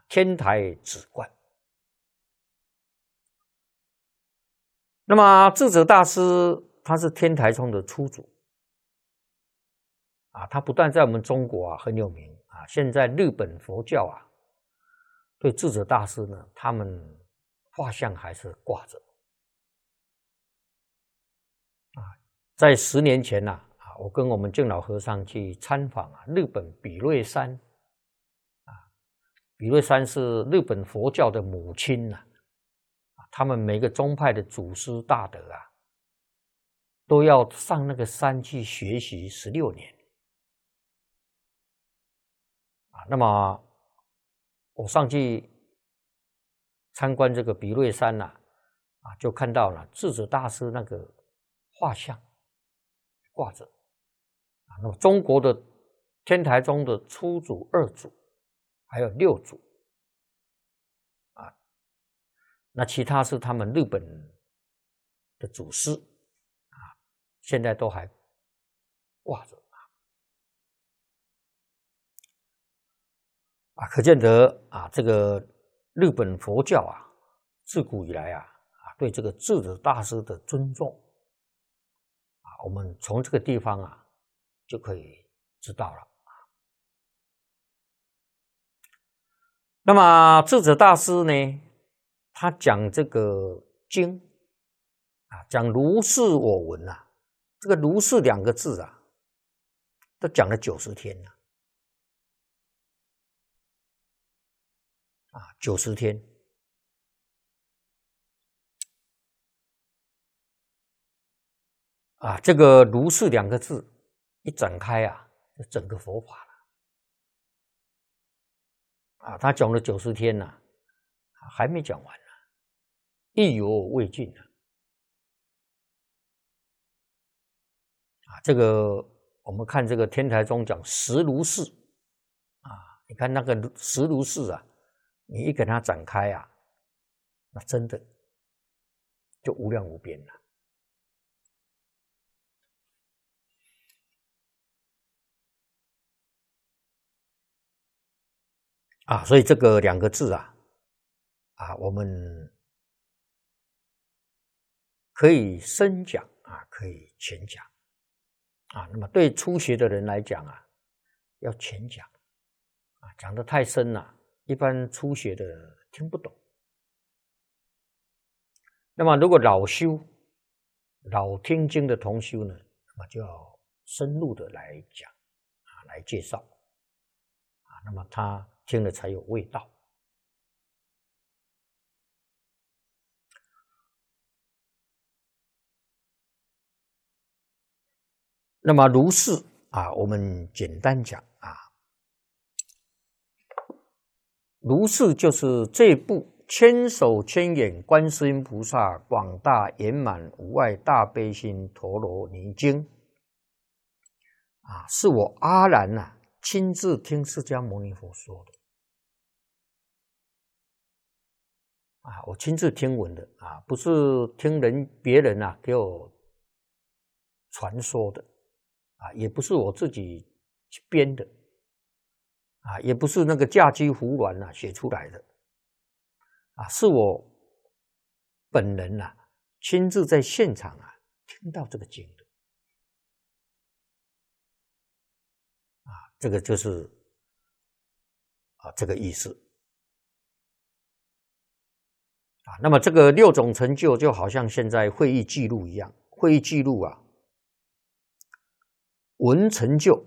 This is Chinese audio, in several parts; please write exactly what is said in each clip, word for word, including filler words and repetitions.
天台止观。那么智者大师他是天台宗的初祖啊，他不但在我们中国啊很有名啊，现在日本佛教啊对智者大师呢，他们画像还是挂着啊。在十年前呐啊，我跟我们净老和尚去参访啊日本比瑞山啊，比瑞山是日本佛教的母亲呐、啊，他们每个宗派的祖师大德啊，都要上那个山去学习十六年啊。那么我上去参观这个比瑞山呐、啊，啊，就看到了智者大师那个画像挂着啊。那么中国的天台宗的初祖、二祖，还有六祖啊，那其他是他们日本的祖师啊，现在都还挂着啊，可见得啊，这个日本佛教啊，自古以来啊啊，对这个智者大师的尊重啊，我们从这个地方啊就可以知道了。那么智者大师呢，他讲这个经啊，讲如是我闻啊，这个如是两个字啊，都讲了九十天了啊，九十天啊，这个如是两个字一展开啊，就整个佛法了啊。他讲了九十天呢、啊，还没讲完呢、啊，意犹未尽呢、啊。啊，这个我们看这个天台宗讲实如是啊，你看那个实如是啊，你一给它展开啊，那真的就无量无边了。啊，所以这个两个字啊，啊，我们可以深讲啊，可以浅讲啊。那么对初学的人来讲啊，要浅讲啊，讲得太深了、啊，一般初学的听不懂。那么如果老修、老听经的同修呢，那么就要深入的来讲啊，来介绍啊，那么他听了才有味道。那么如是啊，我们简单讲啊，如是就是这部千手千眼观世音菩萨广大圆满无碍大悲心陀罗尼经啊，是我阿难呐、啊、亲自听释迦牟尼佛说的啊，我亲自听闻的啊，不是听人别人啊给我传说的啊，也不是我自己编的啊，也不是那个驾机胡乱啊写出来的啊，是我本人啊亲自在现场啊听到这个经的啊，这个就是啊这个意思啊。那么这个六种成就就好像现在会议记录一样，会议记录啊，文成就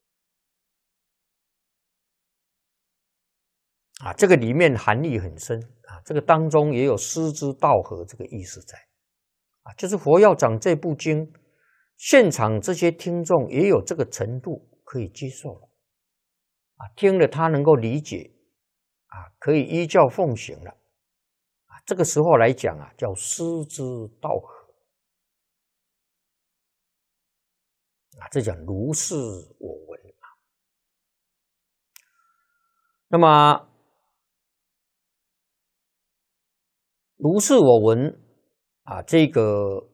啊，这个里面含义很深啊，这个当中也有师之道合这个意思在啊，就是佛要讲这部经，现场这些听众也有这个程度可以接受了啊，听了他能够理解啊，可以依教奉行了啊，这个时候来讲啊，叫师之道合啊，这讲如是我闻啊。那么如是我闻啊，这个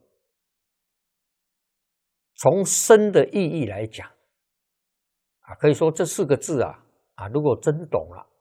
从深的意义来讲啊，可以说这四个字啊啊，如果真懂了